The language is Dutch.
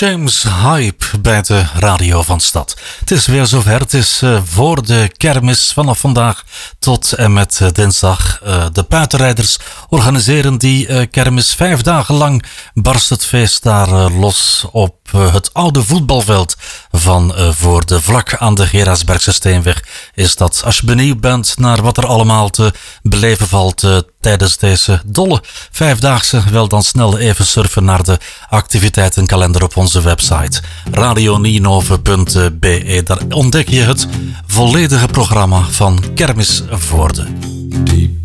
James Hype bij de radio van Stad. Het is weer zover. Het is voor de kermis vanaf vandaag tot en met dinsdag. De buitenrijders organiseren die kermis 5 dagen lang. Barst het feest daar los op het oude voetbalveld van voor de vlak aan de Gerardsbergse Steenweg. Is dat als je benieuwd bent naar wat er allemaal te beleven valt tijdens deze dolle 5-daagse, wel dan snel even surfen naar de activiteitenkalender op onze website radionienove.be. Daar ontdek je het volledige programma van Kermis Voorde.